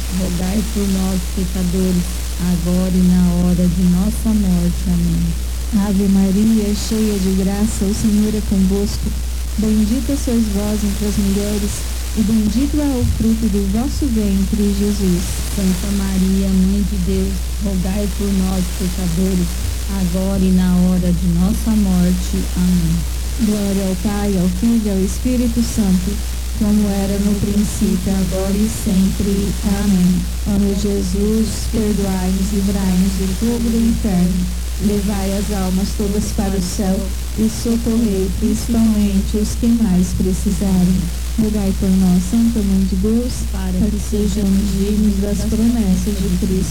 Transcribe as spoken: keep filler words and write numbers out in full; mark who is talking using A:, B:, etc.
A: rogai por nós, pecadores, agora e na hora de nossa morte. Amém.
B: Ave Maria, cheia de graça, o Senhor é convosco. Bendita sois vós entre as mulheres, e bendito é o fruto do vosso ventre, Jesus.
A: Santa Maria, Mãe de Deus, rogai por nós, pecadores, agora e na hora de nossa morte. Amém.
B: Glória ao Pai, ao Filho e ao Espírito Santo, como era no princípio, agora e sempre. Amém. Ó meu Jesus, perdoai-nos e livrai-nos do fogo do inferno. Levai as almas todas para o céu e socorrei principalmente os que mais precisarem. Rogai por nós, Santa Mãe de Deus, para que sejamos dignos das promessas de Cristo.